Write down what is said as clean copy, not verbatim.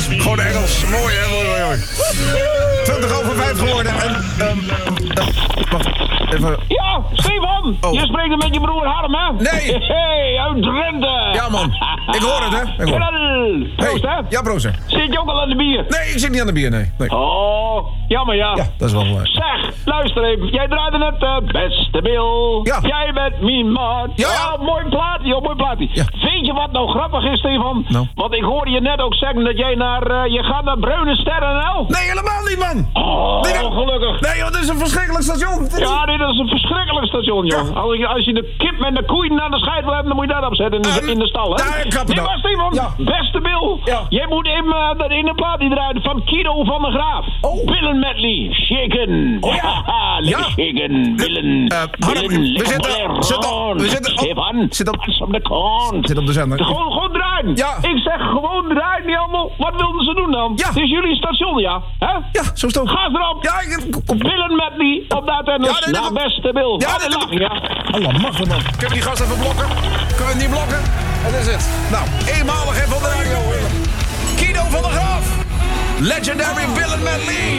Gewoon Engels. Mooi, hè? Mooi. 5:20 geworden en... wacht, even... Ja, Stefan! Oh. Je spreekt er met je broer Harm, hè? Nee! Hey, uit Drenthe! Ja, man. Ik hoor het, hè? Ik hoor het. Proost, hè? Ja, proost, hè? Zit je ook al aan de bier? Nee, ik zit niet aan de bier, nee. Oh, jammer, ja. Ja, dat is wel mooi. Zeg, luister even. Jij draaide net Beste Bill. Ja. Jij bent mijn maat. Ja. Mooi plaatje, mooi plaatje. Ja. Weet je wat nou grappig is, Stefan? Nou. Want ik hoorde je net ook zeggen dat jij je gaat naar Bruine Sterren. Nee, helemaal niet, man. Oh, Nee, gelukkig. Nee, joh, dit is een verschrikkelijk station. Ja, dit is een verschrikkelijk station, joh. Ja. Als je de kip met de koeien naar de scheid wil hebben, dan moet je dat opzetten in de stal, hè? Daar, kappen Nee, dan. maar Stefan, Ja. Beste Bill. Ja. Jij moet in de plaat die draaien van Kido van der Graaf. Oh. Billen medley, shaken. Oh, ja. Lekker Ja. shaken, billen. Harm, we zitten op de kant. Zit op de zender. Gewoon draaien. Ja. Ik zeg gewoon draaien, niet allemaal. Wat wilden ze doen dan? Ja. Het is jullie station, ja? Hè? Ja, zo is het ook. Ga erop. Ja, kom. Billen medley op dat en Ja, nee, naar Beste Bill. Ja, Ja, nee, lachen, ja. Allah, mag man. Kunnen we die gast even blokken? Kunnen we het niet blokken? Wat is het? Nou, eenmalig even op de radio. Kido van der Graaf. Legendary Bill medley.